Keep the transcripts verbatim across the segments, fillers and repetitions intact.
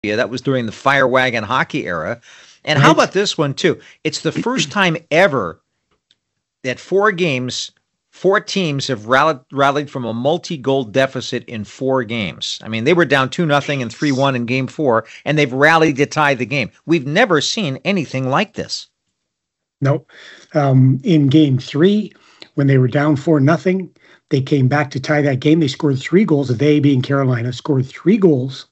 Yeah, that was during the Fire Wagon hockey era. And right. How about this one, too? It's the first time ever that four games, four teams have rallied, rallied from a multi-goal deficit in four games. I mean, they were down two nothing and three one in game four, and they've rallied to tie the game. We've never seen anything like this. Nope. Um, in game three, when they were down four nothing, they came back to tie that game. They scored three goals. They, being Carolina, scored three goals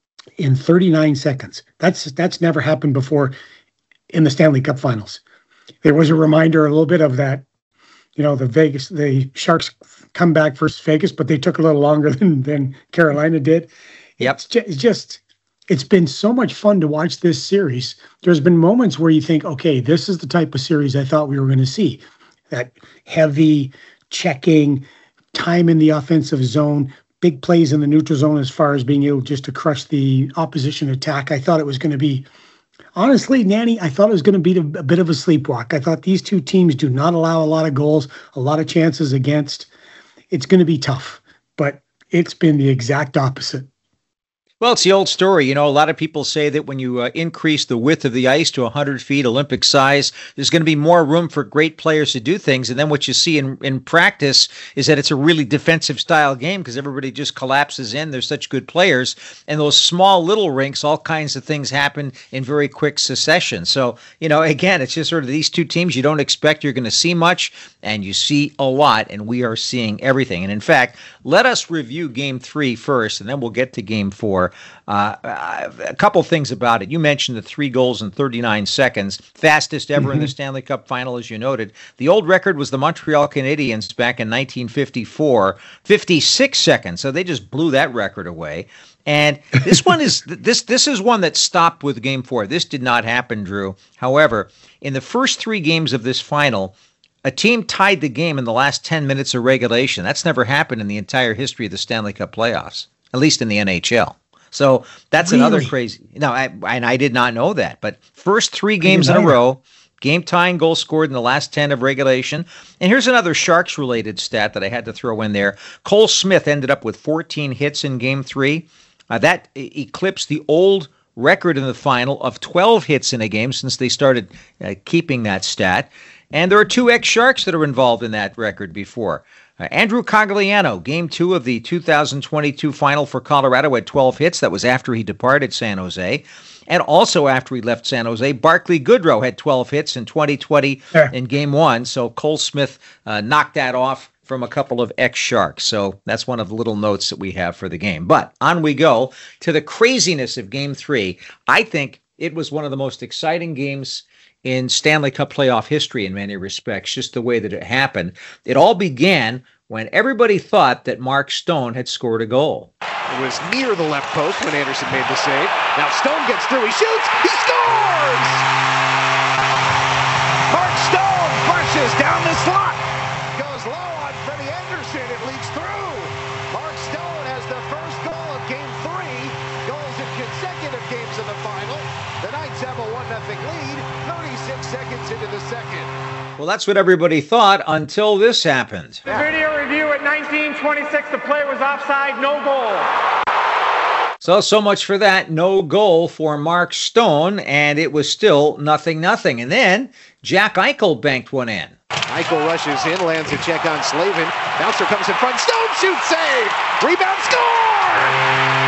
in thirty-nine seconds. That's that's never happened before in the Stanley Cup Finals. There was a reminder a little bit of that, you know, the Vegas, the Sharks come back versus Vegas, but they took a little longer than, than Carolina did. Yep. It's just, it's just, it's been so much fun to watch this series. There's been moments where you think, okay, this is the type of series I thought we were going to see. That heavy checking, time in the offensive zone, big plays in the neutral zone as far as being able just to crush the opposition attack. I thought it was going to be, honestly, Nanny, I thought it was going to be a bit of a sleepwalk. I thought these two teams do not allow a lot of goals, a lot of chances against. It's going to be tough, but it's been the exact opposite. Well, it's the old story. You know, a lot of people say that when you uh, increase the width of the ice to one hundred feet, Olympic size, there's going to be more room for great players to do things. And then what you see in, in practice is that it's a really defensive style game because everybody just collapses in. There's such good players. And those small little rinks, all kinds of things happen in very quick succession. So, you know, again, it's just sort of these two teams you don't expect you're going to see much, and you see a lot, and we are seeing everything. And in fact, let us review game three first, and then we'll get to game four. Uh, a couple things about it. You mentioned the three goals in thirty-nine seconds, fastest ever mm-hmm. in the Stanley Cup Final, as you noted. The old record was the Montreal Canadiens back in nineteen fifty-four, fifty-six seconds. So they just blew that record away. And this one is this this is one that stopped with game four. This did not happen, Drew. However, in the first three games of this final, a team tied the game in the last ten minutes of regulation. That's never happened in the entire history of the Stanley Cup playoffs, at least in the N H L. So that's really? another crazy. No, I, and I did not know that. But first three games in a row, game tying goal scored in the last ten of regulation. And here's another Sharks-related stat that I had to throw in there. Cole Smith ended up with fourteen hits in game three. Uh, that eclipsed the old record in the final of twelve hits in a game since they started uh, keeping that stat. And there are two ex-Sharks that are involved in that record before. Uh, Andrew Cogliano, game two of the two thousand twenty-two final for Colorado, had twelve hits. That was after he departed San Jose. And also after he left San Jose, Barclay Goodrow had twelve hits in twenty twenty sure. in game one. So Cole Smith uh, knocked that off from a couple of ex-Sharks. So that's one of the little notes that we have for the game. But on we go to the craziness of game three. I think it was one of the most exciting games in Stanley Cup playoff history in many respects, just the way that it happened. It all began when everybody thought that Mark Stone had scored a goal. It was near the left post when Anderson made the save. Now Stone gets through, he shoots, he scores! Mark Stone flushes down the slot. Goes low on Freddie Anderson, it leaks through. Mark Stone has the first goal of game three, goals in consecutive games in the final. The Knights have a one nothing lead. thirty-six seconds into the second. Well, that's what everybody thought until this happened. The video review at nineteen twenty-six, the play was offside, no goal. So, so much for that. No goal for Mark Stone, and it was still nothing, nothing. And then Jack Eichel banked one in. Eichel rushes in, lands a check on Slavin. Bouncer comes in front, Stone shoots, save! Rebound, score!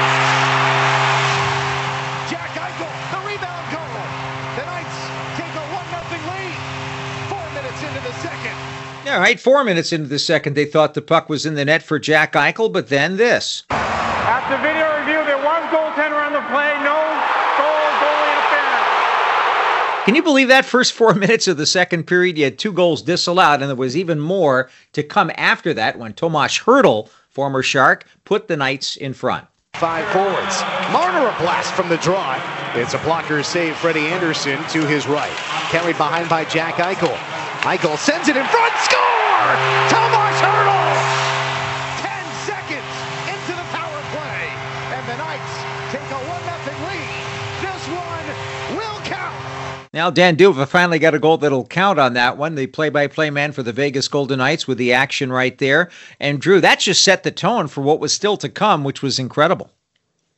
All right, four minutes into the second, they thought the puck was in the net for Jack Eichel, but then this. After video review, there was goaltender on the play, no goal, goalie interference. Can you believe that? First four minutes of the second period, you had two goals disallowed, and there was even more to come after that when Tomas Hertl, former Shark, put the Knights in front. Five forwards. Marner a blast from the draw. It's a blocker save, Freddie Anderson to his right. Carried behind by Jack Eichel. Eichel sends it in front, score! Tomas Hertl! Ten seconds into the power play, and the Knights take a one nothing lead. This one will count. Now, Dan Duva finally got a goal that'll count on that one. The play-by-play man for the Vegas Golden Knights with the action right there. And, Drew, that just set the tone for what was still to come, which was incredible.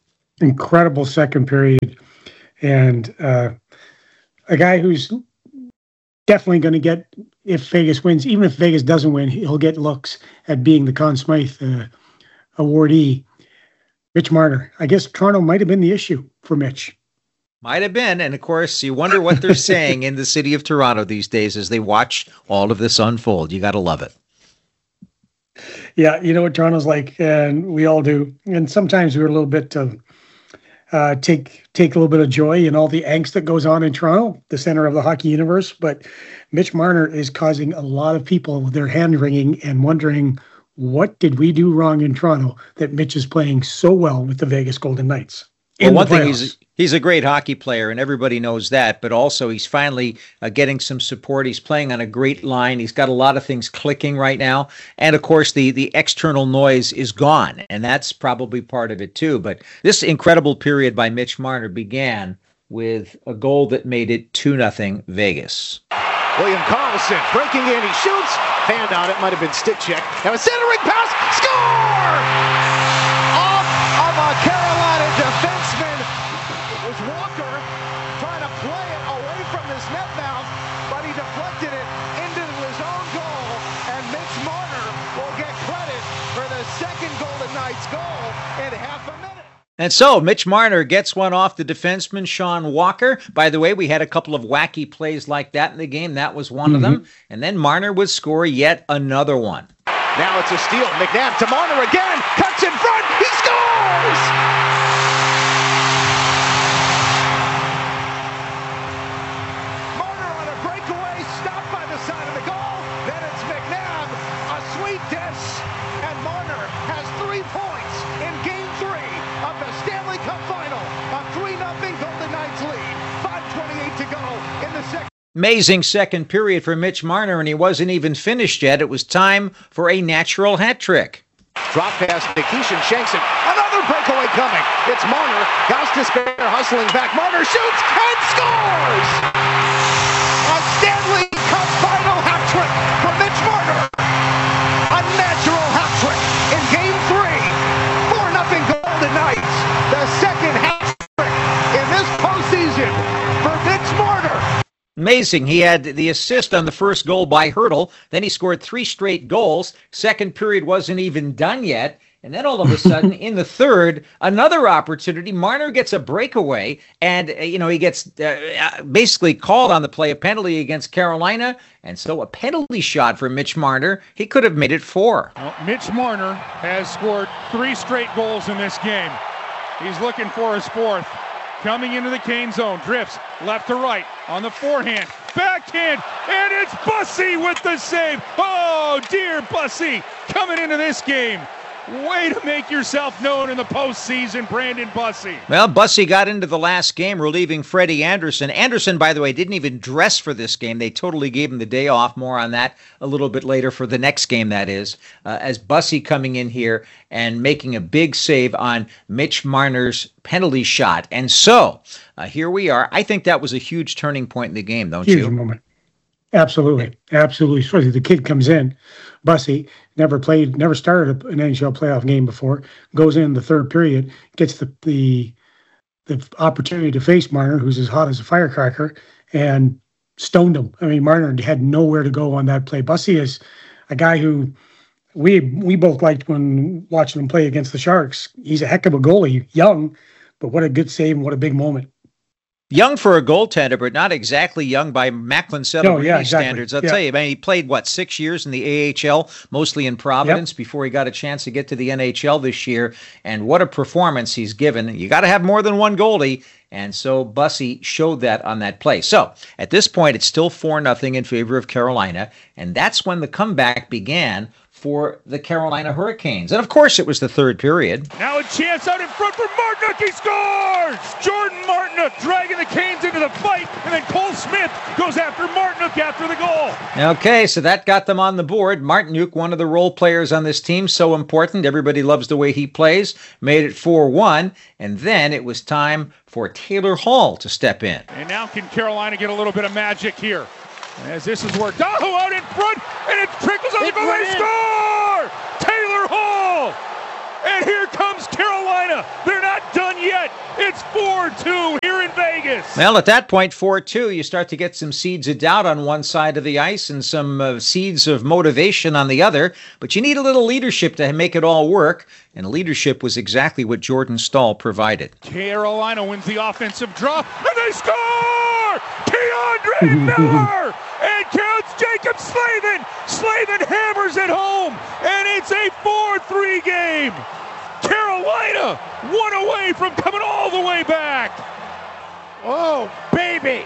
incredible second period, and uh, a guy who's definitely going to get, if Vegas wins, even if Vegas doesn't win, he'll get looks at being the Conn Smythe uh, awardee. Mitch Marner. I guess Toronto might have been the issue for Mitch. Might have been. And of course, you wonder what they're saying in the city of Toronto these days as they watch all of this unfold. You got to love it. Yeah, you know what Toronto's like, and we all do. And sometimes we're a little bit uh, uh, take take a little bit of joy in all the angst that goes on in Toronto, the center of the hockey universe. But Mitch Marner is causing a lot of people their hand wringing and wondering, what did we do wrong in Toronto that Mitch is playing so well with the Vegas Golden Knights? Well, one thing, he's he's a great hockey player, and everybody knows that, but also he's finally uh, getting some support. He's playing on a great line. He's got a lot of things clicking right now. And, of course, the, the external noise is gone, and that's probably part of it, too. But this incredible period by Mitch Marner began with a goal that made it two nothing Vegas. William Karlsson breaking in. He shoots. Hand on it. Might have been stick check. Now a centering pass. Score! Off of a Carolina defenseman. It was Walker trying to play it away from his net mouth, but he deflected it into his own goal, and Mitch Marner will get credit for the second Golden Knights goal in half a minute. And so Mitch Marner gets one off the defenseman, Sean Walker. By the way, we had a couple of wacky plays like that in the game. That was one mm-hmm. of them. And then Marner would score yet another one. Now it's a steal. McNabb to Marner again. Cuts in front. He scores! Marner on a breakaway. Stopped by the side of the goal. Then it's McNabb. A sweet dish. And Marner has three points in game three of the Stanley Cup Final. A three nothing Golden Knights lead. five twenty-eight to go in the second. Amazing second period for Mitch Marner, and he wasn't even finished yet. It was time for a natural hat trick. Drop pass, Nikishin shanks it. Another breakaway coming. It's Marner. Gostisbehere hustling back. Marner shoots and scores! A Stanley Cup Final hat trick from Mitch Marner. A natural hat trick in game three. four nothing Golden Knights. The second hat trick in this postseason for Mitch Marner. Amazing. He had the assist on the first goal by Hertl. Then he scored three straight goals. Second period wasn't even done yet. And then all of a sudden, in the third, another opportunity. Marner gets a breakaway, and, uh, you know, he gets uh, basically called on the play, a penalty against Carolina. And so a penalty shot for Mitch Marner. He could have made it four. Well, Mitch Marner has scored three straight goals in this game. He's looking for his fourth. Coming into the Kane zone, drifts left to right on the forehand, backhand, and it's Bussey with the save. Oh, dear Bussey coming into this game. Way to make yourself known in the postseason, Brandon Bussey. Well, Bussey got into the last game, relieving Freddie Anderson. Anderson, by the way, didn't even dress for this game. They totally gave him the day off. More on that a little bit later for the next game, that is. Uh, as Bussey coming in here and making a big save on Mitch Marner's penalty shot. And so, uh, here we are. I think that was a huge turning point in the game, don't huge you? Huge moment. Absolutely. Absolutely. Especially the kid comes in, Bussey, never played, never started an N H L playoff game before, goes in the third period, gets the the, the opportunity to face Marner, who's as hot as a firecracker, and stoned him. I mean, Marner had nowhere to go on that play. Bussey is a guy who we we both liked when watching him play against the Sharks. He's a heck of a goalie, young, but what a good save and what a big moment. Young for a goaltender, but not exactly young by Macklin Celebrini no, yeah, exactly. standards. I'll yeah. tell you, I mean, he played, what, six years in the A H L, mostly in Providence, yep. before he got a chance to get to the N H L this year. And what a performance he's given. You got to have more than one goalie. And so Bussey showed that on that play. So at this point, it's still four nothing in favor of Carolina. And that's when the comeback began for the Carolina Hurricanes. And, of course, it was the third period. Now a chance out in front for Martinook. He scores! Jordan Martinook dragging the Canes into the fight, and then Cole Smith goes after Martinook after the goal. Okay, so that got them on the board. Martinook, one of the role players on this team, so important. Everybody loves the way he plays. Made it four one, and then it was time for Taylor Hall to step in. And now can Carolina get a little bit of magic here? As this is where Daho out in front, and it trickles on the goal. They score! Taylor Hall! and here comes Carolina. They're not done yet. It's four two here in Vegas. Well, at that point, four two, you start to get some seeds of doubt on one side of the ice and some uh, seeds of motivation on the other. But you need a little leadership to make it all work. And leadership was exactly what Jordan Staal provided. Carolina wins the offensive draw, and they score! Keandre Miller! And counts Jacob Slavin! Slavin hammers it home, and it's a four three game. Carolina, one away from coming all the way back. Oh, baby.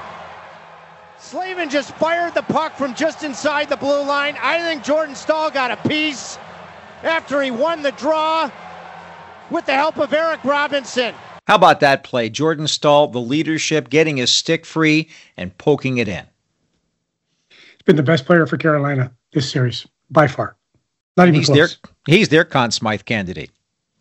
Slavin just fired the puck from just inside the blue line. I think Jordan Staal got a piece after he won the draw with the help of Eric Robinson. How about that play? Jordan Staal, the leadership, getting his stick free and poking it in. He's been the best player for Carolina this series, by far. Not even he's close. Their, he's their Conn Smythe candidate.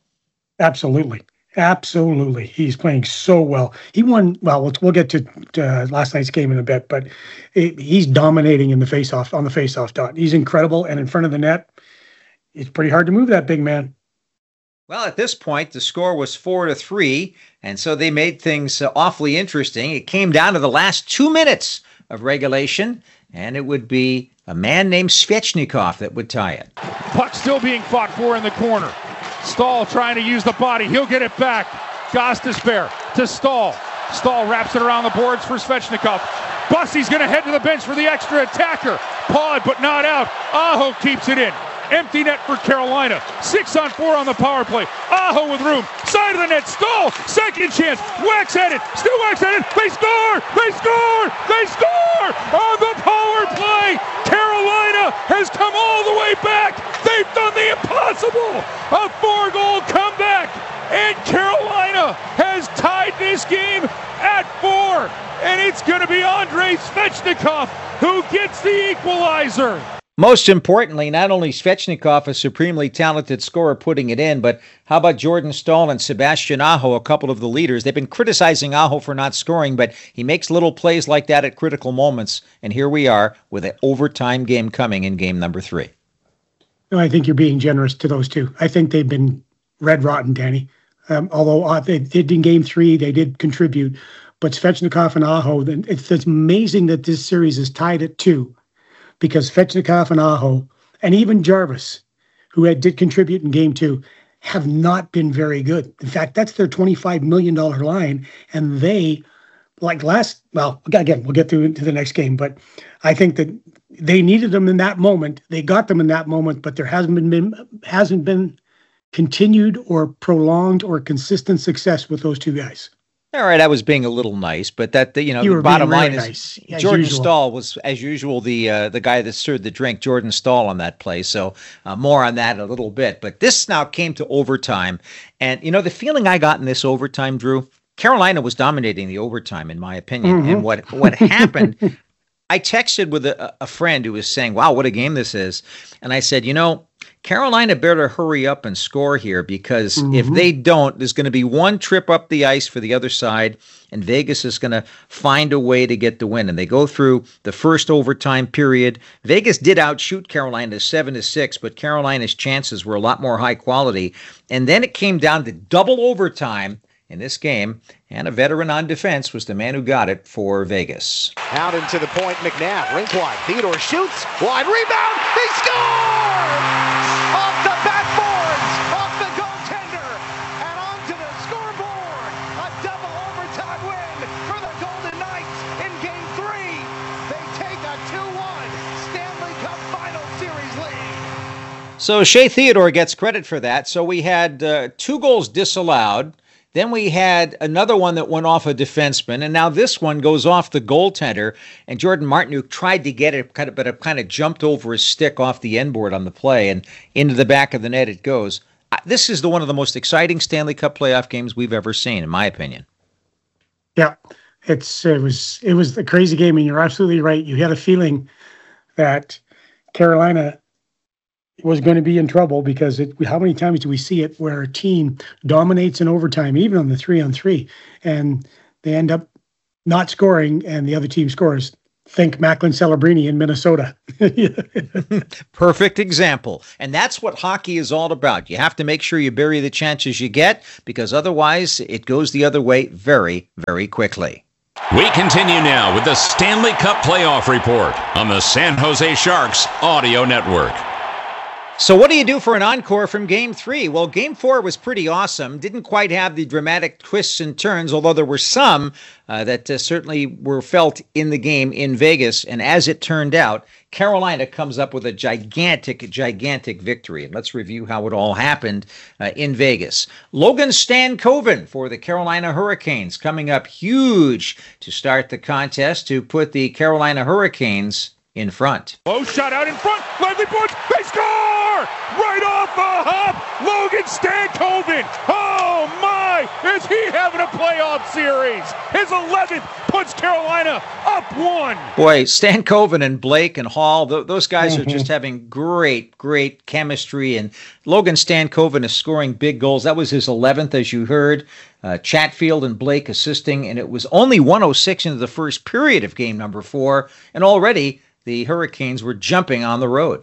Absolutely. Absolutely. He's playing so well. He won, well, we'll, we'll get to uh, last night's game in a bit, but it, he's dominating in the face-off, on the face-off dot. He's incredible, and in front of the net, it's pretty hard to move that big man. Well, at this point, the score was four to three, and so they made things uh, awfully interesting. It came down to the last two minutes of regulation, and it would be a man named Svechnikov that would tie it. Puck still being fought for in the corner. Staal trying to use the body. He'll get it back. Gostisbehere to Staal. Staal wraps it around the boards for Svechnikov. Bussy's going to head to the bench for the extra attacker. Pawed, but not out. Aho keeps it in. Empty net for Carolina. Six on four on the power play. Aho with room. Side of the net. Staal. Second chance. Wax at it. Still Wax at it. They score. They score. They score on the power play. Carolina has come all the way back. They've done the impossible. A four-goal comeback. And Carolina has tied this game at four. And it's going to be Andrei Svechnikov who gets the equalizer. Most importantly, not only Svechnikov, a supremely talented scorer, putting it in, but how about Jordan Staal and Sebastian Aho, a couple of the leaders? They've been criticizing Aho for not scoring, but he makes little plays like that at critical moments. And here we are with an overtime game coming in game number three. No, I think you're being generous to those two. I think they've been red rotten, Danny. Um, although uh, they did in game three, they did contribute. But Svechnikov and Aho, it's, it's amazing that this series is tied at two. Because Svechnikov and Aho, and even Jarvis, who had, did contribute in game two, have not been very good. In fact, that's their twenty-five million dollars line, and they, like last, well, again, we'll get to, to the next game, but I think that they needed them in that moment. They got them in that moment, but there hasn't been, been hasn't been continued or prolonged or consistent success with those two guys. All right, I was being a little nice, but that you know you the bottom really line nice, is Jordan usual. Staal was, as usual, the uh, the guy that stirred the drink. Jordan Staal on that play, so uh, more on that in a little bit. But this now came to overtime, and you know the feeling I got in this overtime, Drew. Carolina was dominating the overtime, in my opinion, mm-hmm. and what what happened. I texted with a, a friend who was saying, "Wow, what a game this is," and I said, "You know, Carolina better hurry up and score here because mm-hmm. if they don't, there's going to be one trip up the ice for the other side, and Vegas is going to find a way to get the win." And they go through the first overtime period. Vegas did outshoot Carolina seven to six, but Carolina's chances were a lot more high quality. And then it came down to double overtime in this game, and a veteran on defense was the man who got it for Vegas. Out into the point, McNabb, rink wide. Theodore shoots, wide rebound, they score! Off the backboards, off the goaltender, and onto the scoreboard. A double overtime win for the Golden Knights in game three. They take a two one Stanley Cup Final Series lead. So Shea Theodore gets credit for that. So we had uh, two goals disallowed. Then we had another one that went off a defenseman, and now this one goes off the goaltender. And Jordan Martinook tried to get it, but it kind of jumped over his stick off the end board on the play, and into the back of the net it goes. This is the one of the most exciting Stanley Cup playoff games we've ever seen, in my opinion. Yeah, it's it was it was a crazy game, and you're absolutely right. You had a feeling that Carolina was going to be in trouble because it, how many times do we see it where a team dominates in overtime, even on the three on three, and they end up not scoring and the other team scores think Macklin Celebrini in Minnesota. Perfect example. And that's what hockey is all about. You have to make sure you bury the chances you get, because otherwise it goes the other way very, very quickly. We continue now with the Stanley Cup Playoff Report on the San Jose Sharks Audio Network. So what do you do for an encore from Game three? Well, Game four was pretty awesome. Didn't quite have the dramatic twists and turns, although there were some uh, that uh, certainly were felt in the game in Vegas. And as it turned out, Carolina comes up with a gigantic, gigantic victory. And let's review how it all happened uh, in Vegas. Logan Stankoven for the Carolina Hurricanes coming up huge to start the contest to put the Carolina Hurricanes in front. Oh, shot out in front. Lively Boards. They score! Right off the hop. Logan Stankoven. Oh, my. Is he having a playoff series? His eleventh puts Carolina up one. Boy, Stankoven and Blake and Hall, th- those guys Mm-hmm. are just having great, great chemistry. And Logan Stankoven is scoring big goals. That was his eleventh, as you heard. Uh, Chatfield and Blake assisting. And it was only one oh six into the first period of game number four. And already the Hurricanes were jumping on the road.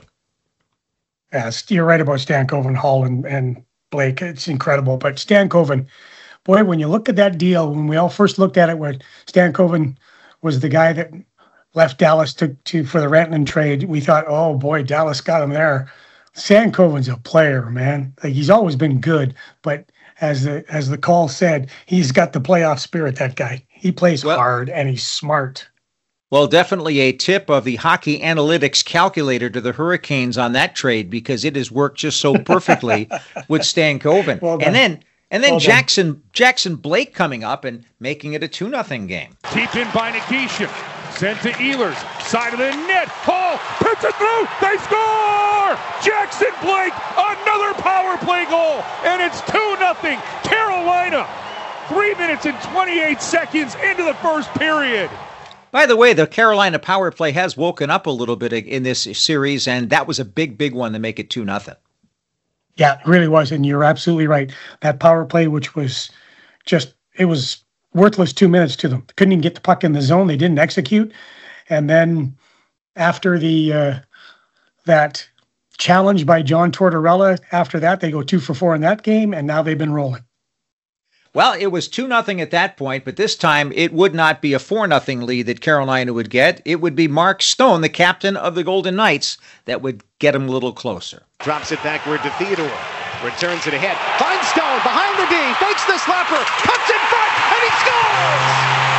Yes, you're right about Stankoven, Hall, and, and Blake. It's incredible. But Stankoven, boy, when you look at that deal, when we all first looked at it, where Stankoven was the guy that left Dallas to, to for the Rantanen trade, we thought, oh, boy, Dallas got him there. Stankoven's a player, man. Like, he's always been good, but as the as the call said, he's got the playoff spirit, that guy. He plays well, hard, and he's smart. Well, definitely a tip of the hockey analytics calculator to the Hurricanes on that trade, because it has worked just so perfectly with Stankoven. Well done. and then and then Well done. Jackson Jackson Blake coming up and making it a two nothing game. Deep in by Nikishin. Sent to Ehlers. Side of the net. Hall puts it through. They score! Jackson Blake, another power play goal. And it's two nothing Carolina. Three minutes and twenty-eight seconds into the first period. By the way, the Carolina power play has woken up a little bit in this series, and that was a big, big one to make it two nothing. Yeah, it really was. And you're absolutely right. That power play, which was just, it was worthless two minutes to them. Couldn't even get the puck in the zone. They didn't execute. And then after the uh, that challenge by John Tortorella, after that, they go two for four in that game, and now they've been rolling. Well, it was two nothing at that point, but this time it would not be a four nothing lead that Carolina would get. It would be Mark Stone, the captain of the Golden Knights, that would get him a little closer. Drops it backward to Theodore. Returns it ahead. Finds Stone behind the D. Fakes the slapper. Cuts in front. And he scores!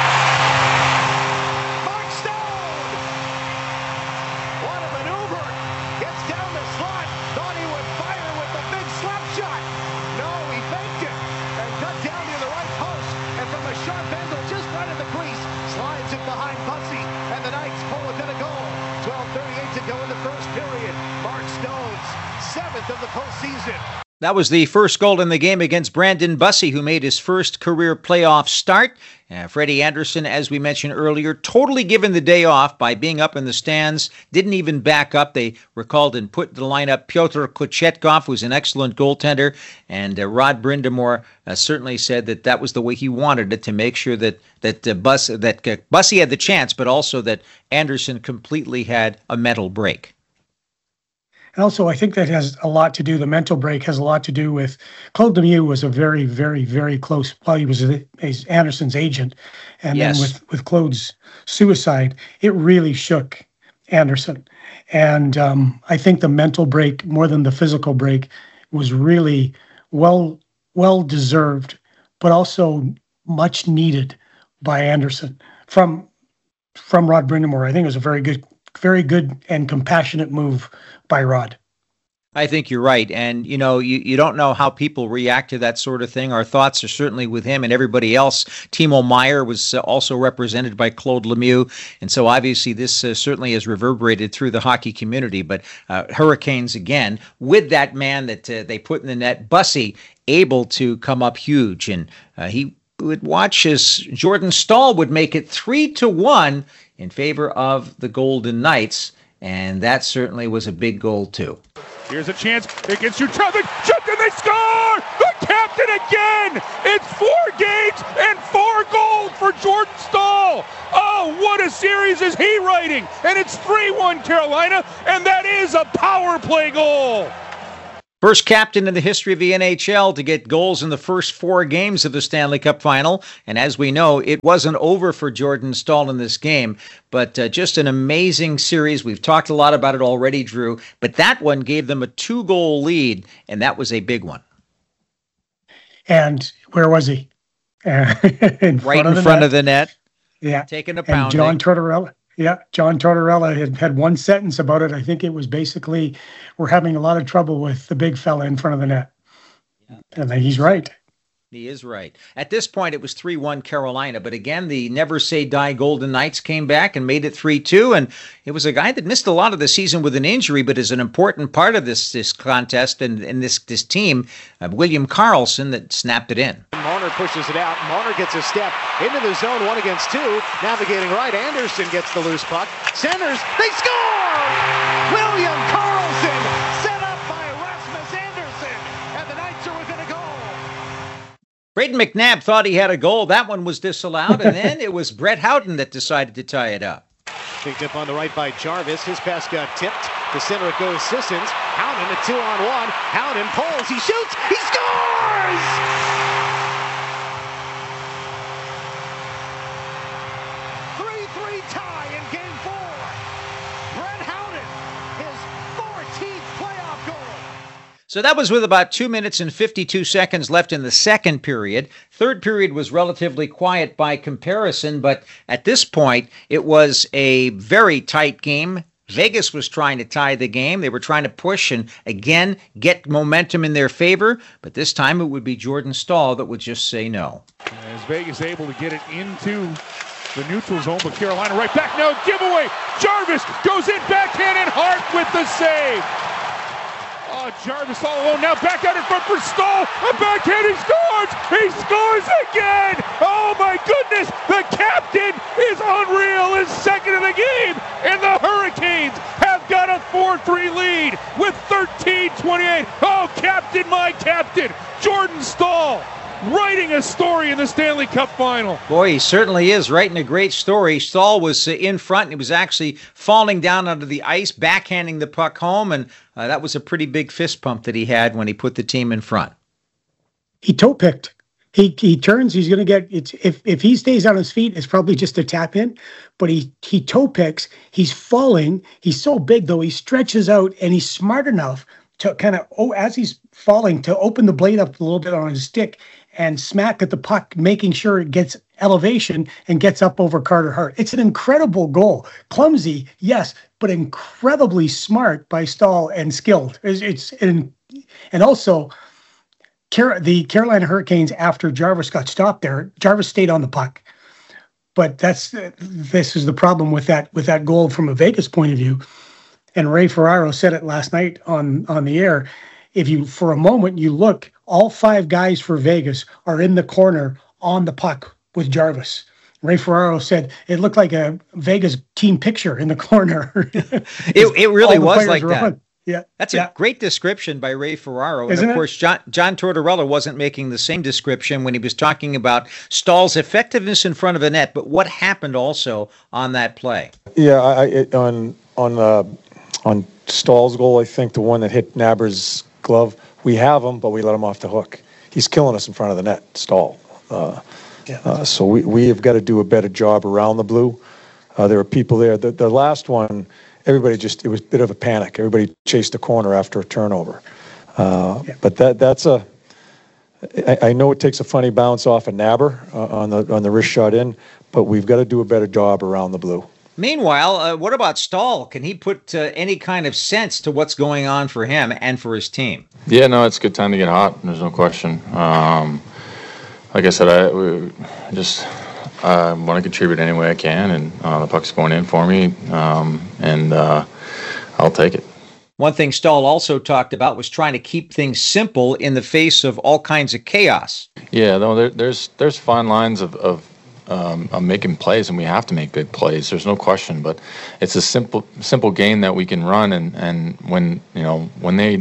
Mark Stone! What a maneuver. Gets down the slot. Thought he would fire with the big slap shot. No, he faked it. And cut down near the right post. And from a sharp angle just right at the crease, slides it behind Bussey. And the Knights pull within a goal. twelve thirty-eight to go in the first period. Mark Stone's seventh of the postseason. That was the first goal in the game against Brandon Bussey, who made his first career playoff start. Uh, Freddie Anderson, as we mentioned earlier, totally given the day off by being up in the stands, didn't even back up. They recalled and put the lineup Pyotr Kochetkov, who's an excellent goaltender, and uh, Rod Brindamore uh, certainly said that that was the way he wanted it, to make sure that that uh, Bus that uh, Bussey had the chance, but also that Anderson completely had a mental break. And also, I think that has a lot to do, the mental break has a lot to do with, Claude Lemieux was a very, very, very close, well, he was a, he's Anderson's agent. And Yes. then with, with Claude's suicide, it really shook Anderson. And um, I think the mental break, more than the physical break, was really well, well deserved, but also much needed by Anderson from, from Rod Brindamore. I think it was a very good, very good and compassionate move by Rod. I think you're right. And, you know, you, you don't know how people react to that sort of thing. Our thoughts are certainly with him and everybody else. Timo Meier was uh, also represented by Claude Lemieux. And so obviously this uh, certainly has reverberated through the hockey community. But uh, Hurricanes, again, with that man that uh, they put in the net, Bussey, able to come up huge. And uh, he would watch as Jordan Staal would make it three to one in favor of the Golden Knights. And that certainly was a big goal, too. Here's a chance against your traffic. Jumped and they score! The captain again! It's four games and four goals for Jordan Staal! Oh, Wow, what a series is he writing? And it's three one Carolina, and that is a power play goal. First captain in the history of the N H L to get goals in the first four games of the Stanley Cup Final. And as we know, it wasn't over for Jordan Staal in this game, but uh, just an amazing series. We've talked a lot about it already, Drew, but that one gave them a two-goal lead, and that was a big one. And where was he? Uh, in right front in front net. of the net. Yeah. Taking a pounding. And John Tortorella. Yeah, John Tortorella had had one sentence about it. I think it was basically, we're having a lot of trouble with the big fella in front of the net. Yeah. And he's right. He is right. At this point, it was three one Carolina. But again, the Never Say Die Golden Knights came back and made it three two. And it was a guy that missed a lot of the season with an injury, but is an important part of this this contest and, and this, this team, uh, William Karlsson, that snapped it in. Marner pushes it out. Marner gets a step into the zone, one against two. Navigating right, Anderson gets the loose puck. Centers, they score! William Karlsson set up by Rasmus Anderson, and the Knights are within a goal. Braden McNabb thought he had a goal. That one was disallowed, and then it was Brett Houghton that decided to tie it up. Picked up on the right by Jarvis. His pass got tipped. To center it goes Sissons. Houghton a two on one. Houghton pulls. He shoots. He scores! So that was with about two minutes and fifty-two seconds left in the second period. Third period was relatively quiet by comparison, but at this point, it was a very tight game. Vegas was trying to tie the game. They were trying to push and, again, get momentum in their favor, but this time it would be Jordan Staal that would just say no. As Vegas able to get it into the neutral zone, but Carolina right back now, giveaway. Jarvis goes in, backhand, and Hart with the save. Oh, Jarvis all alone now, back out in front for Staal. A backhand, he scores! He scores again! Oh my goodness! The captain is unreal, is second in the game, and the Hurricanes have got a four three lead with thirteen twenty-eight. Oh, captain, my captain, Jordan Staal, writing a story in the Stanley Cup Final. Boy, he certainly is writing a great story. Staal was uh, in front, and he was actually falling down onto the ice, backhanding the puck home, and uh, that was a pretty big fist pump that he had when he put the team in front. He toe picked. He he turns. He's going to get it's if if he stays on his feet, it's probably just a tap in. But he he toe picks. He's falling. He's so big though. He stretches out, and he's smart enough to kind of oh as he's falling to open the blade up a little bit on his stick and smack at the puck, making sure it gets elevation and gets up over Carter Hart. It's an incredible goal. Clumsy, yes, but incredibly smart by Staal and skilled. It's, it's and, and also Car- the Carolina Hurricanes, after Jarvis got stopped there, Jarvis stayed on the puck. But that's this is the problem with that with that goal from a Vegas point of view. And Ray Ferraro said it last night on, on the air. If you, for a moment, you look, all five guys for Vegas are in the corner on the puck with Jarvis. Ray Ferraro said it looked like a Vegas team picture in the corner. it it really was like that. On. Yeah, that's yeah. a great description by Ray Ferraro. Isn't and of it? course, John, John Tortorella wasn't making the same description when he was talking about Staal's effectiveness in front of the net, but what happened also on that play. Yeah, I, it, on on uh, on Staal's goal, I think the one that hit Naber's glove, we have him, but we let him off the hook. He's killing us in front of the net, Staal. Uh, yeah. uh, so we, we have got to do a better job around the blue. Uh, there were people there. The, the last one, everybody just, it was a bit of a panic. Everybody chased the corner after a turnover. Uh, yeah. But that that's a, I, I know it takes a funny bounce off of Naber uh, on the on the wrist shot in, but we've got to do a better job around the blue. Meanwhile, uh, what about Staal? Can he put uh, any kind of sense to what's going on for him and for his team? Yeah, no, it's a good time to get hot. There's no question. Um, like I said, I we just I want to contribute any way I can, and uh, the puck's going in for me, um, and uh, I'll take it. One thing Staal also talked about was trying to keep things simple in the face of all kinds of chaos. Yeah, no, there, there's there's fine lines of. of Um, I'm making plays, and we have to make big plays. There's no question, but it's a simple, simple game that we can run. And, and when you know when they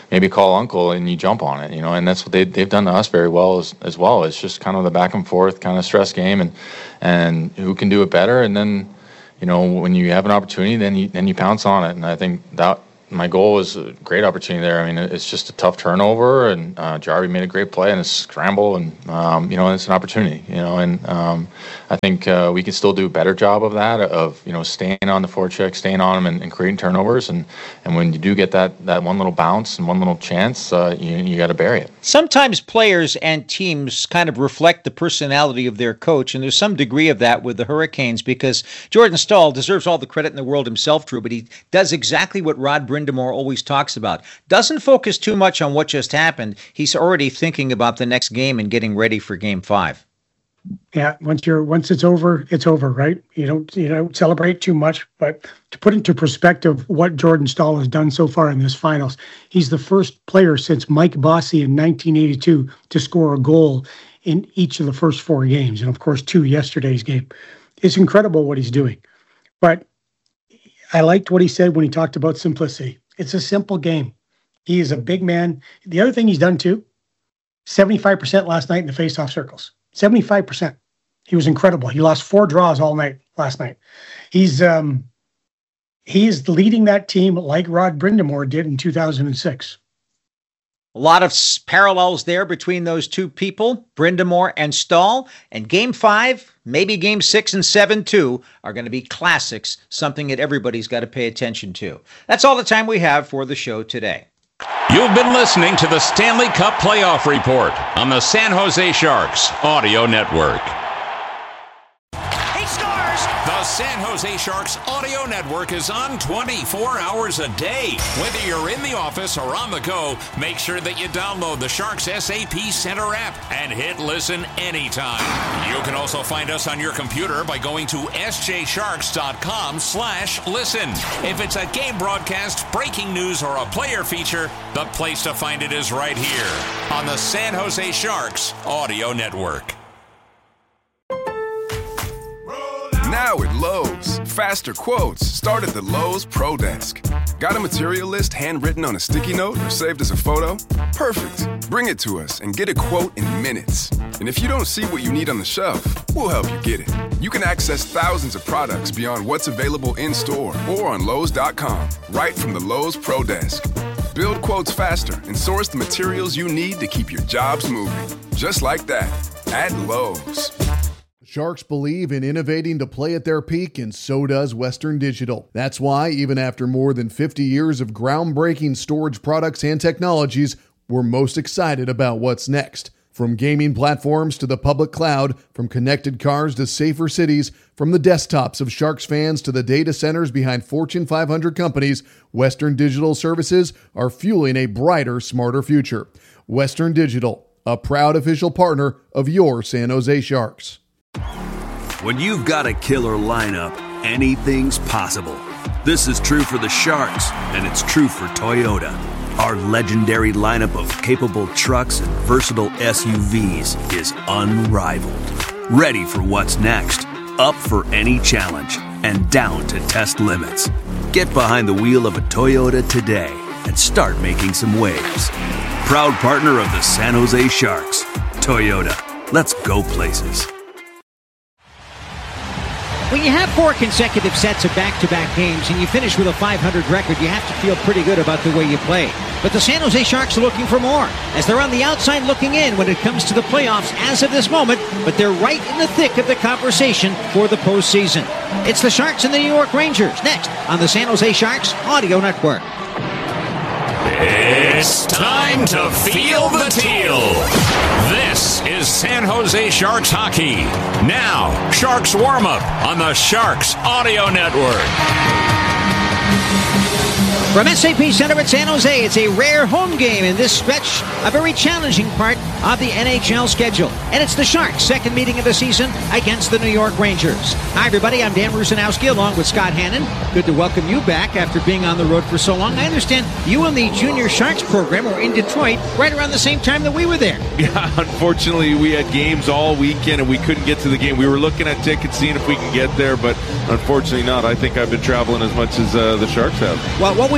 maybe call uncle and you jump on it, you know, and that's what they, they've done to us very well as, as well. It's just kind of the back and forth kind of stress game, and and who can do it better. And then, you know, when you have an opportunity, then you then you pounce on it. And I think that my goal was a great opportunity there. I mean, it's just a tough turnover, and uh, Jarvi made a great play and a scramble, and um, you know, it's an opportunity, you know, and um, I think uh, we can still do a better job of that, of, you know, staying on the forecheck, staying on them, and, and creating turnovers. And, and when you do get that, that one little bounce and one little chance, uh, you you got to bury it. Sometimes players and teams kind of reflect the personality of their coach, and there's some degree of that with the Hurricanes, because Jordan Staal deserves all the credit in the world himself, Drew, but he does exactly what Rod Brind'Amour always talks about. Doesn't focus too much on what just happened. He's already thinking about the next game and getting ready for game five. Yeah, once you're once it's over, it's over, right? You don't you don't celebrate too much, but to put into perspective what Jordan Staal has done so far in this finals, he's the first player since Mike Bossy in nineteen eighty-two to score a goal in each of the first four games, and of course two yesterday's game. It's incredible what he's doing. But I liked what he said when he talked about simplicity. It's a simple game. He is a big man. The other thing he's done too, seventy-five percent last night in the faceoff circles. seventy-five percent. He was incredible. He lost four draws all night last night. He's um, he's leading that team like Rod Brind'Amour did in two thousand six. A lot of s- parallels there between those two people, Brind'Amour and Staal. And game five, maybe game six and seven too, are going to be classics, something that everybody's got to pay attention to. That's all the time we have for the show today. You've been listening to the Stanley Cup Playoff Report on the San Jose Sharks Audio Network. He scores! The San Jose Sharks Audio Network is on twenty-four hours a day. Whether you're in the office or on the go, make sure that you download the Sharks S A P Center app and hit listen anytime. You can also find us on your computer by going to sjsharks.com slash listen. If it's a game broadcast, breaking news, or a player feature, the place to find it is right here on the San Jose Sharks Audio Network. Now at Lowe's, faster quotes start at the Lowe's Pro Desk. Got a material list handwritten on a sticky note or saved as a photo? Perfect. Bring it to us and get a quote in minutes. And if you don't see what you need on the shelf, we'll help you get it. You can access thousands of products beyond what's available in-store or on Lowe's dot com, right from the Lowe's Pro Desk. Build quotes faster and source the materials you need to keep your jobs moving. Just like that, at Lowe's. Sharks believe in innovating to play at their peak, and so does Western Digital. That's why, even after more than fifty years of groundbreaking storage products and technologies, we're most excited about what's next. From gaming platforms to the public cloud, from connected cars to safer cities, from the desktops of Sharks fans to the data centers behind Fortune five hundred companies, Western Digital services are fueling a brighter, smarter future. Western Digital, a proud official partner of your San Jose Sharks. When you've got a killer lineup, anything's possible. This is true for the Sharks, and it's true for Toyota. Our legendary lineup of capable trucks and versatile S U Vs is unrivaled. Ready for what's next, up for any challenge, and down to test limits. Get behind the wheel of a Toyota today and start making some waves. Proud partner of the San Jose Sharks. Toyota, let's go places. When you have four consecutive sets of back-to-back games and you finish with a five hundred record, you have to feel pretty good about the way you play. But the San Jose Sharks are looking for more, as they're on the outside looking in when it comes to the playoffs as of this moment, but they're right in the thick of the conversation for the postseason. It's the Sharks and the New York Rangers next on the San Jose Sharks Audio Network. It's time to feel the teal. This is San Jose Sharks hockey. Now, Sharks warm-up on the Sharks Audio Network. From S A P Center at San Jose, it's a rare home game in this stretch, a very challenging part of the N H L schedule. And it's the Sharks' second meeting of the season against the New York Rangers. Hi, everybody. I'm Dan Rusanowski along with Scott Hannon. Good to welcome you back after being on the road for so long. I understand you and the Junior Sharks program were in Detroit right around the same time that we were there. Yeah, unfortunately, we had games all weekend and we couldn't get to the game. We were looking at tickets, seeing if we can get there, but unfortunately not. I think I've been traveling as much as uh, the Sharks have. Well, what we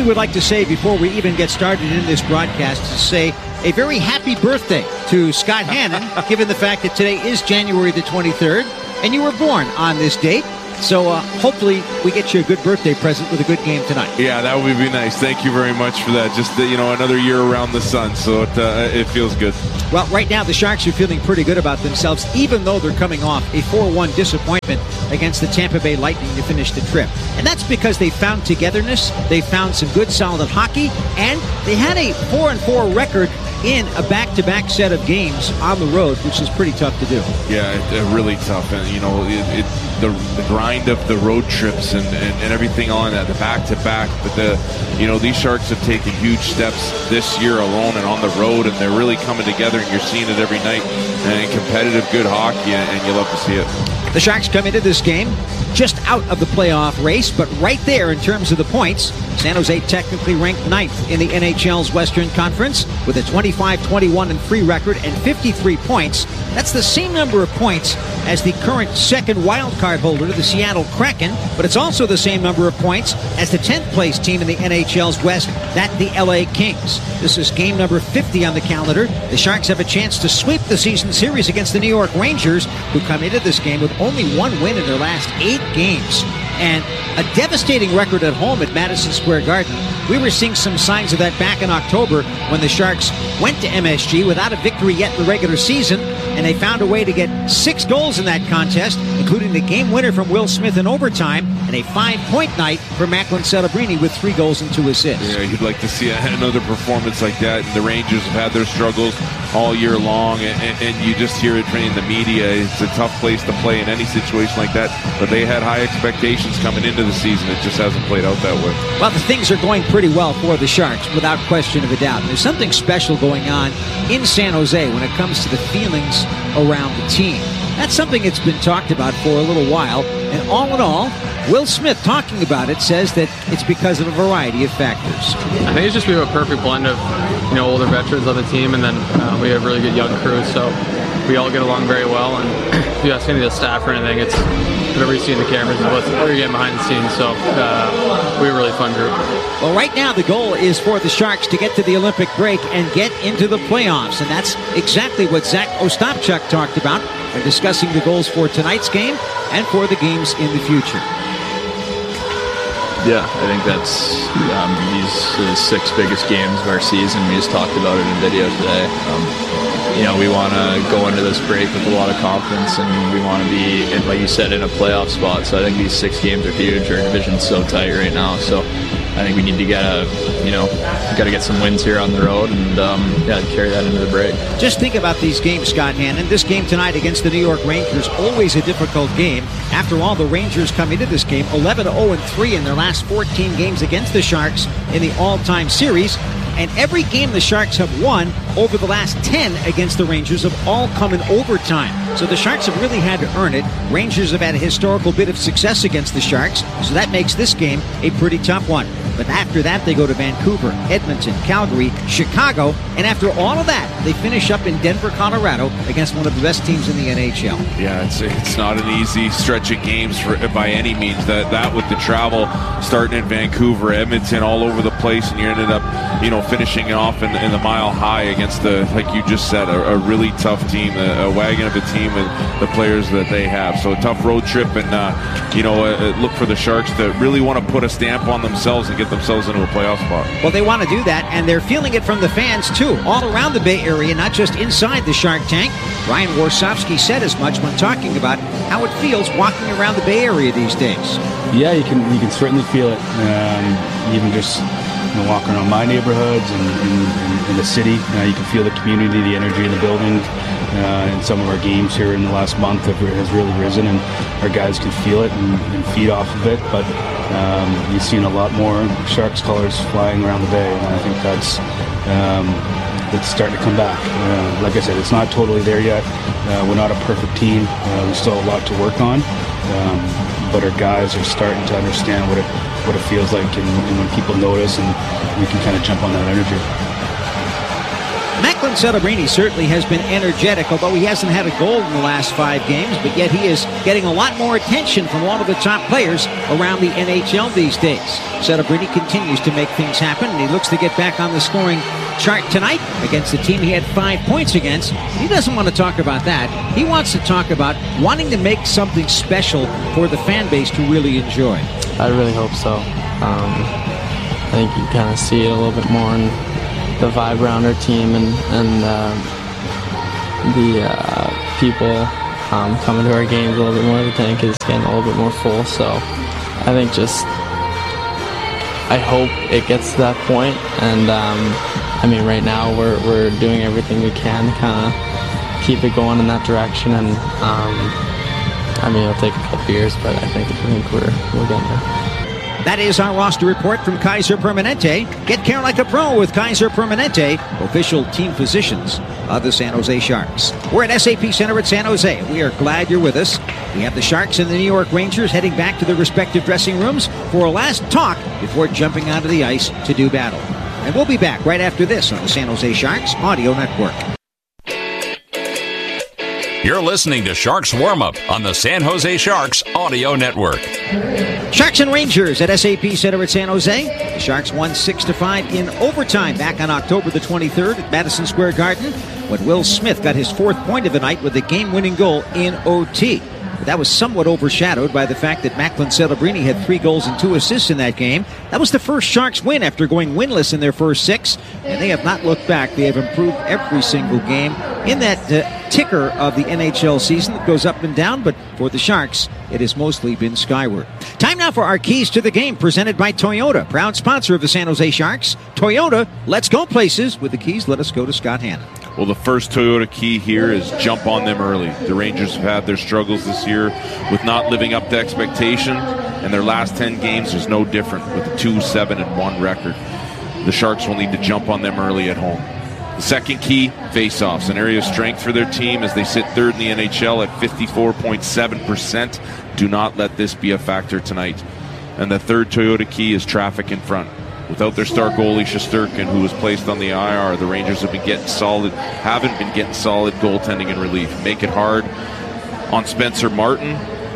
would like to say before we even get started in this broadcast is say a very happy birthday to Scott Hannon, given the fact that today is January the twenty-third, and you were born on this date. So uh, hopefully we get you a good birthday present with a good game tonight. Yeah, that would be nice. Thank you very much for that. Just, uh, you know, another year around the sun, so it, uh, it feels good. Well, right now the Sharks are feeling pretty good about themselves, even though they're coming off a four one disappointment against the Tampa Bay Lightning to finish the trip. And that's because they found togetherness, they found some good solid hockey, and they had a four and four record in a back-to-back set of games on the road, which is pretty tough to do. Yeah, it, uh, really tough. And, you know, it, it, the the grind of the road trips and, and, and everything on that, the back-to-back. But, the you know, these Sharks have taken huge steps this year alone and on the road, and they're really coming together, and you're seeing it every night. And competitive, good hockey, and you love to see it. The Sharks come into this game just out of the playoff race, but right there in terms of the points. San Jose technically ranked ninth in the N H L's Western Conference with a twenty-five twenty-one and three record and fifty-three points. That's the same number of points as the current second wild card holder, the Seattle Kraken, but it's also the same number of points as the tenth place team in the N H L's West, that the L A Kings. This is game number fifty on the calendar. The Sharks have a chance to sweep the season series against the New York Rangers, who come into this game with only one win in their last eight games. And a devastating record at home at Madison Square Garden. We were seeing some signs of that back in October when the Sharks went to M S G without a victory yet in the regular season, and they found a way to get six goals in that contest, including the game winner from Will Smith in overtime, and a five-point night for Macklin Celebrini with three goals and two assists. Yeah, you'd like to see another performance like that. And the Rangers have had their struggles all year long, and, and, and you just hear it in the media. It's a tough place to play in any situation like that, but they had high expectations coming into the season. It just hasn't played out that way. Well, the things are going pretty well for the Sharks, without question of a doubt. There's something special going on in San Jose when it comes to the feelings around the team. That's something that's been talked about for a little while, and all in all, Will Smith, talking about it, says that it's because of a variety of factors. I think it's just we have a perfect blend of, you know, older veterans on the team, and then uh, we have really good young crews, so we all get along very well. And if you ask any of the staff or anything, it's whatever you see in the cameras is what we're getting behind the scenes. So uh, we're a really fun group. Well, right now the goal is for the Sharks to get to the Olympic break and get into the playoffs, and that's exactly what Zach Ostapchuk talked about when discussing the goals for tonight's game and for the games in the future. Yeah, I think that's um, these are the six biggest games of our season. We just talked about it in video today. Um, you know, we want to go into this break with a lot of confidence, and we want to be, like you said, in a playoff spot. So I think these six games are huge. Our division's so tight right now, so I think we need to get a, you know, got to get some wins here on the road, and um, yeah, carry that into the break. Just think about these games, Scott Hannon. This game tonight against the New York Rangers, always a difficult game. After all, the Rangers come into this game eleven oh and three in their last fourteen games against the Sharks in the all-time series. And every game the Sharks have won over the last ten against the Rangers have all come in overtime. So the Sharks have really had to earn it. Rangers have had a historical bit of success against the Sharks, so that makes this game a pretty tough one. But after that, they go to Vancouver, Edmonton, Calgary, Chicago, and after all of that, they finish up in Denver, Colorado against one of the best teams in the N H L. Yeah, it's it's not an easy stretch of games for by any means. That that with the travel starting in Vancouver, Edmonton, all over the place, and you ended up, you know, finishing it off in, in the Mile High against the, like you just said, a, a really tough team, a, a wagon of a team, and the players that they have. So a tough road trip, and uh, you know, uh, look for the Sharks to really want to put a stamp on themselves and get themselves into a playoff spot. Well, they want to do that, and they're feeling it from the fans too, all around the Bay Area, not just inside the Shark Tank. Ryan Warsofsky said as much when talking about how it feels walking around the Bay Area these days. Yeah, you can you can certainly feel it. Um, even just you know, walking around my neighborhoods and in, in the city, uh, you can feel the community, the energy in the building. Uh, and some of our games here in the last month have, has really risen, and our guys can feel it and, and feed off of it. But um, you've seen a lot more Sharks colors flying around the Bay, and I think that's um, it's starting to come back. Uh, like I said, it's not totally there yet. Uh, we're not a perfect team. Uh, we still have a lot to work on. Um, but our guys are starting to understand what it what it feels like, and, and when people notice, and we can kind of jump on that energy. Macklin Celebrini certainly has been energetic, although he hasn't had a goal in the last five games, but yet he is getting a lot more attention from all of the top players around the N H L these days. Celebrini continues to make things happen, and he looks to get back on the scoring chart tonight against the team he had five points against. He doesn't want to talk about that. He wants to talk about wanting to make something special for the fan base to really enjoy. I really hope so. Um, I think you kind of see it a little bit more in the vibe around our team and, and uh, the uh, people um, coming to our games a little bit more. The tank is getting a little bit more full, so I think just I hope it gets to that point. And um, I mean, right now we're we're doing everything we can to kind of keep it going in that direction. And um, I mean, it'll take a couple years, but I think I think we're we're getting there. That is our roster report from Kaiser Permanente. Get care like a pro with Kaiser Permanente, official team physicians of the San Jose Sharks. We're at S A P Center at San Jose. We are glad you're with us. We have the Sharks and the New York Rangers heading back to their respective dressing rooms for a last talk before jumping onto the ice to do battle. And we'll be back right after this on the San Jose Sharks Audio Network. You're listening to Sharks Warm-Up on the San Jose Sharks Audio Network. Sharks and Rangers at S A P Center at San Jose. The Sharks won six to five in overtime back on October the twenty-third at Madison Square Garden when Will Smith got his fourth point of the night with the game-winning goal in O T. But that was somewhat overshadowed by the fact that Macklin Celebrini had three goals and two assists in that game. That was the first Sharks win after going winless in their first six, and they have not looked back. They have improved every single game in that uh, ticker of the N H L season that goes up and down, but for the Sharks, it has mostly been skyward. Time now for our keys to the game, presented by Toyota, proud sponsor of the San Jose Sharks. Toyota, let's go places. With the keys, let us go to Scott Hannon. Well, the first Toyota key here is jump on them early. The Rangers have had their struggles this year with not living up to expectation, and their last ten games is no different with a two seven and one record. The Sharks will need to jump on them early at home. The second key, face-offs, an area of strength for their team as they sit third in the N H L at fifty-four point seven percent. Do not let this be a factor tonight. And the third Toyota key is traffic in front. Without their star goalie Shesterkin, who was placed on the I R, the Rangers have been getting solid, haven't been getting solid goaltending and relief. Make it hard on Spencer Martin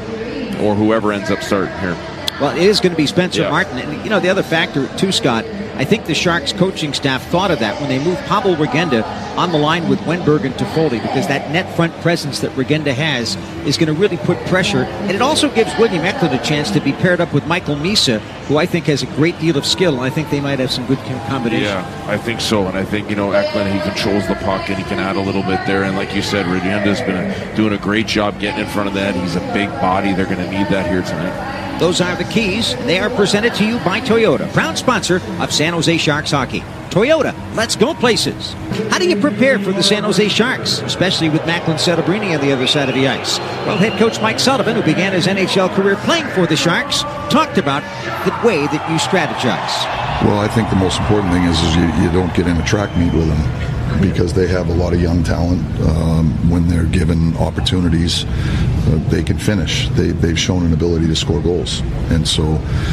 or whoever ends up starting here. Well, it is going to be Spencer yeah. Martin. And, you know, the other factor, too, Scott, I think the Sharks coaching staff thought of that when they moved Pavel Regenda on the line with Wenberg and Toffoli, because that net front presence that Regenda has is going to really put pressure. And it also gives William Eklund a chance to be paired up with Michael Misa, who I think has a great deal of skill, and I think they might have some good combinations. Yeah, I think so. And I think, you know, Eklund, he controls the puck and he can add a little bit there. And like you said, Regenda's been a, doing a great job getting in front of that. He's a big body. They're going to need that here tonight. Those are the keys. They are presented to you by Toyota, proud sponsor of San Jose Sharks hockey. Toyota, let's go places. How do you prepare for the San Jose Sharks, especially with Macklin Celebrini on the other side of the ice? Well, head coach Mike Sullivan, who began his N H L career playing for the Sharks, talked about the way that you strategize. Well, I think the most important thing is, is you, you don't get in a track meet with them, because they have a lot of young talent. Um, when they're given opportunities, uh, they can finish. They, they've shown an ability to score goals. And so,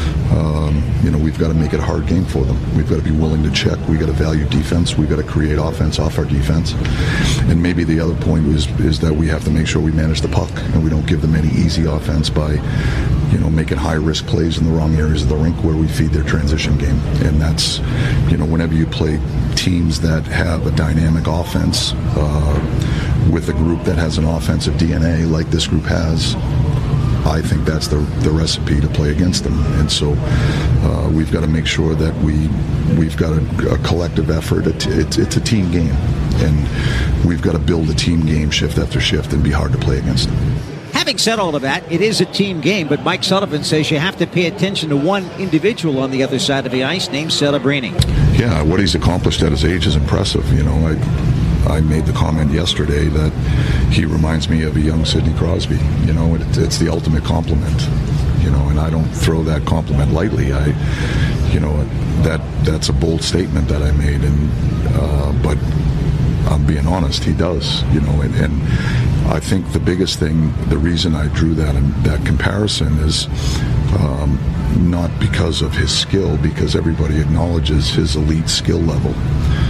um, you know, we've got to make it a hard game for them. We've got to be willing to check. We've got to value defense. We've got to create offense off our defense. And maybe the other point is, is that we have to make sure we manage the puck and we don't give them any easy offense by, you know, making high-risk plays in the wrong areas of the rink where we feed their transition game. And that's, you know, whenever you play teams that have a dynamic offense uh, with a group that has an offensive D N A like this group has, I think that's the the recipe to play against them. And so uh, we've got to make sure that we, we've got a, a collective effort. It, it, it's a team game, and we've got to build a team game shift after shift and be hard to play against them. Having said all of that, it is a team game, but Mike Sullivan says you have to pay attention to one individual on the other side of the ice named Celebrini. Yeah, what he's accomplished at his age is impressive. You know, I I made the comment yesterday that he reminds me of a young Sidney Crosby. You know, it, it's the ultimate compliment. You know, and I don't throw that compliment lightly. I, you know, that that's a bold statement that I made, and uh, but I'm being honest, he does. You know, and. and I think the biggest thing, the reason I drew that that comparison is um, not because of his skill, because everybody acknowledges his elite skill level,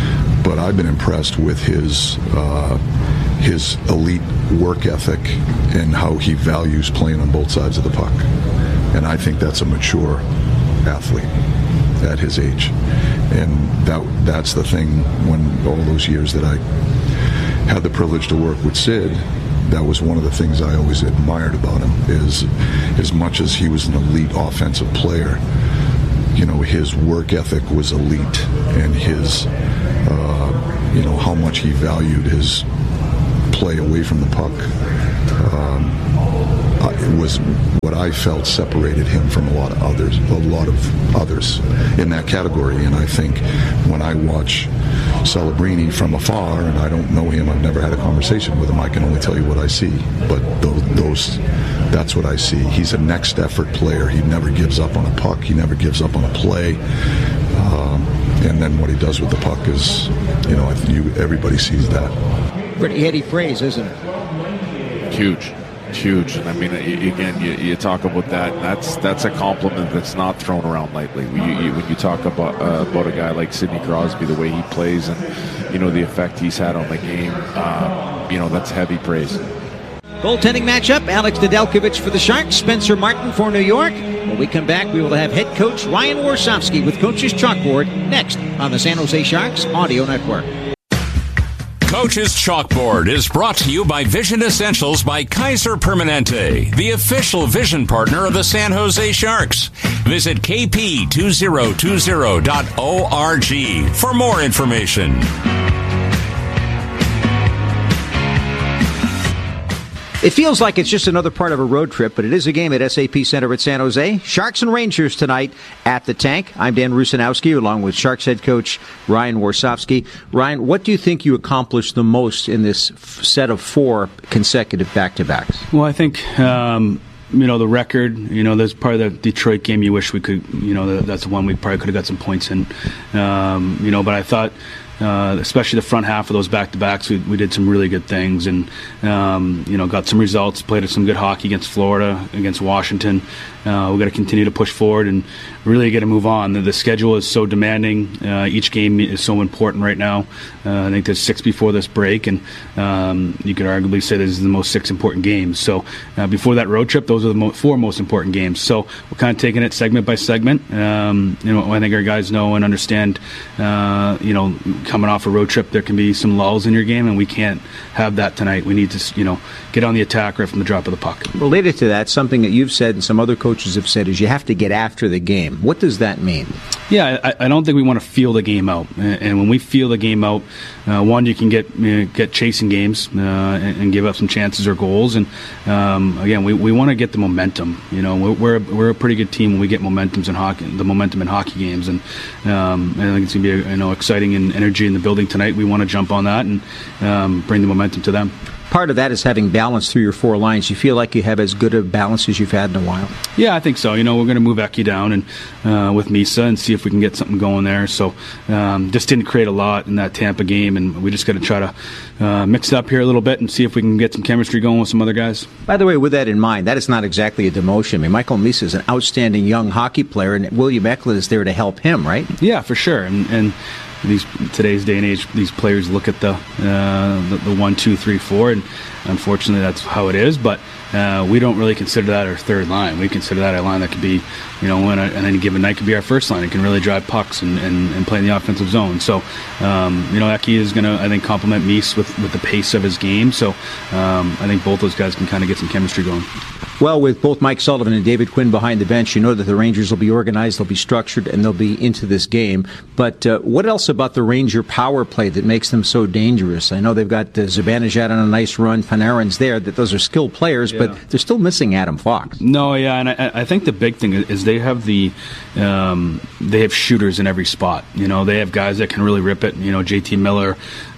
but I've been impressed with his uh, his elite work ethic and how he values playing on both sides of the puck. And I think that's a mature athlete at his age. And that that's the thing, when all those years that I had the privilege to work with Sid, that was one of the things I always admired about him, is as much as he was an elite offensive player, you know, his work ethic was elite, and his, uh, you know, how much he valued his play away from the puck um, uh, it was what I felt separated him from a lot of others, a lot of others in that category. And I think when I watch Celebrini from afar, and I don't know him, I've never had a conversation with him, I can only tell you what I see. But those, those that's what I see. He's a next effort player. He never gives up on a puck. He never gives up on a play. Um, and then what he does with the puck is, you know, you, everybody sees that. Pretty heady praise, isn't it? Huge. Huge. And I mean, again, you, you talk about that, and that's that's a compliment that's not thrown around lightly. You, you, when you talk about uh, about a guy like Sidney Crosby, the way he plays, and you know the effect he's had on the game, uh, you know that's heavy praise. Goaltending matchup: Alex Nedeljkovic for the Sharks, Spencer Martin for New York. When we come back, we will have head coach Ryan Warsofsky with Coach's Chalkboard next on the San Jose Sharks Audio Network. Coach's Chalkboard is brought to you by Vision Essentials by Kaiser Permanente, the official vision partner of the San Jose Sharks. Visit k p two zero two zero dot org for more information. It feels like it's just another part of a road trip, but it is a game at S A P Center at San Jose. Sharks and Rangers tonight at the Tank. I'm Dan Rusanowski, along with Sharks head coach Ryan Warsofsky. Ryan, what do you think you accomplished the most in this f- set of four consecutive back-to-backs? Well, I think, um, you know, the record, you know, there's part of the Detroit game you wish we could, you know, that's the one we probably could have got some points in. Um, you know, but I thought, Uh, especially the front half of those back-to-backs, we, we did some really good things, and um, you know, got some results. Played some good hockey against Florida, against Washington. Uh, we've got to continue to push forward and really get to move on. The, the schedule is so demanding. Uh, each game is so important right now. Uh, I think there's six before this break, and um, you could arguably say this is the most six important games. So uh, before that road trip, those are the mo- four most important games. So we're kind of taking it segment by segment. Um, you know, I think our guys know and understand. Uh, you know. Coming off a road trip, there can be some lulls in your game, and we can't have that tonight. We need to, you know, get on the attack right from the drop of the puck. Related to that, something that you've said and some other coaches have said is you have to get after the game. What does that mean? Yeah, I, I don't think we want to feel the game out. And when we feel the game out, uh, one, you can get you know, get chasing games uh, and, and give up some chances or goals. And um, again, we, we want to get the momentum. You know, we're we're a, we're a pretty good team when we get momentums in hockey, the momentum in hockey games. And um, I think it's going to be a, you know exciting and energy in the building tonight. We want to jump on that and um, bring the momentum to them. Part of that is having balance through your four lines. You feel like you have as good a balance as you've had in a while? Yeah, I think so. You know, we're going to move Eki down and uh, with Misa and see if we can get something going there. So um, just didn't create a lot in that Tampa game, and we just got to try to uh, mix it up here a little bit and see if we can get some chemistry going with some other guys. By the way, with that in mind, that is not exactly a demotion. I mean, Michael Misa is an outstanding young hockey player, and William Eklund is there to help him, right? Yeah, for sure. And, and these today's day and age, these players look at the, uh, the the one, two, three, four, and unfortunately that's how it is. But uh, we don't really consider that our third line. We consider that a line that could be, you know, on any given night could be our first line. It can really drive pucks and, and, and play in the offensive zone. So, um, you know, Eki is going to, I think, complement Mies with, with the pace of his game. So um, I think both those guys can kind of get some chemistry going. Well, with both Mike Sullivan and David Quinn behind the bench, you know that the Rangers will be organized, they'll be structured, and they'll be into this game. But uh, what else about the Ranger power play that makes them so dangerous? I know they've got uh, Zibanejad on a nice run, Panarin's there, that those are skilled players, yeah. But they're still missing Adam Fox. No, yeah, and I, I think the big thing is they have the um, they have shooters in every spot. You know, they have guys that can really rip it. You know, J T Miller,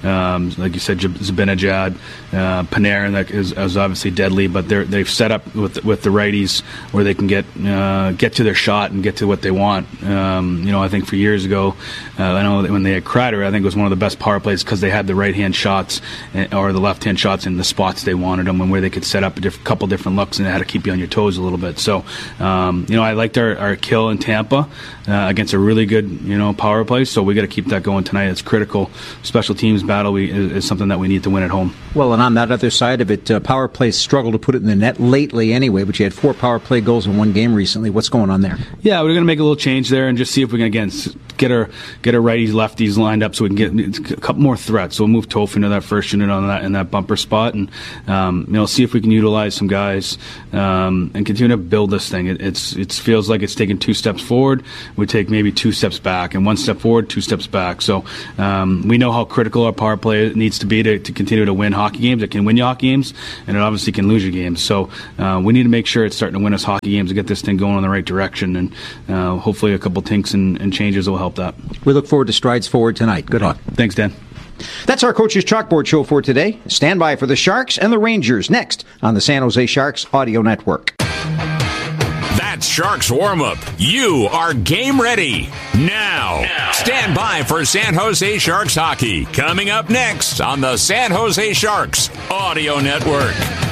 Um, like you said, Zibanejad, uh, Panarin that is, is obviously deadly, but they're, they've set up with with the righties where they can get uh, get to their shot and get to what they want. Um, you know, I think for years ago, uh, I know that when they had Kreider, I think it was one of the best power plays because they had the right hand shots or the left hand shots in the spots they wanted them, and where they could set up a diff- couple different looks and it had to keep you on your toes a little bit. So, um, you know, I liked our, our kill in Tampa uh, against a really good, you know, power play. So we got to keep that going tonight. It's critical. Special teams battle we, is, is something that we need to win at home. Well, and on that other side of it, uh, power plays struggle to put it in the net lately anyway, but you had four power play goals in one game recently. What's going on there? Yeah, we're going to make a little change there and just see if we can, again, get our get our righties, lefties lined up so we can get a couple more threats. So we'll move Tofa into that first unit on that in that bumper spot, and um, you know, see if we can utilize some guys um, and continue to build this thing. It it's it feels like it's taking two steps forward. We take maybe two steps back, and one step forward, two steps back. So um, we know how critical our power play needs to be to, to continue to win hockey games. It can win you hockey games, and it obviously can lose you games. So uh, we need to make sure it's starting to win us hockey games to get this thing going in the right direction, and uh, hopefully a couple tinks and, and changes will help that. We look forward to strides forward tonight. Good luck. Thanks, Dan. That's our Coach's Chalkboard show for today. Stand by for the Sharks and the Rangers next on the San Jose Sharks Audio Network. That's Sharks warm-up. You are game ready. Now, stand by for San Jose Sharks hockey. Coming up next on the San Jose Sharks Audio Network.